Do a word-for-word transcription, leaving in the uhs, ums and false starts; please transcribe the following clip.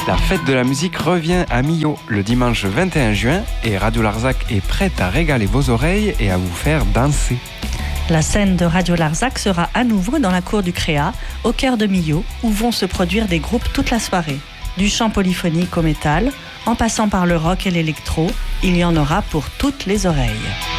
La fête de la musique revient à Millau le dimanche vingt et un juin et Radio Larzac est prête à régaler vos oreilles et à vous faire danser. La scène de Radio Larzac sera à nouveau dans la cour du Créa, au cœur de Millau, où vont se produire des groupes toute la soirée. Du chant polyphonique au métal, en passant par le rock et l'électro, il y en aura pour toutes les oreilles.